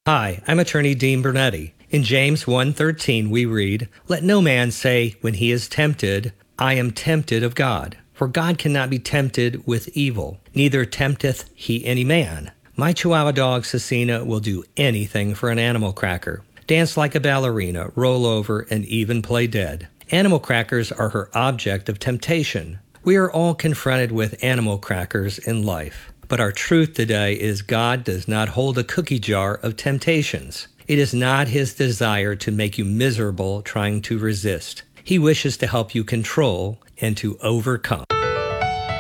Hi, I'm attorney Dean Bernetti. In James 1:13 we read, "Let no man say when he is tempted, I am tempted of God. For God cannot be tempted with evil, neither tempteth he any man." My Chihuahua dog, Cecina, will do anything for an animal cracker. Dance like a ballerina, roll over, and even play dead. Animal crackers are her object of temptation. We are all confronted with animal crackers in life. But our truth today is God does not hold a cookie jar of temptations. It is not his desire to make you miserable trying to resist. He wishes to help you control and to overcome.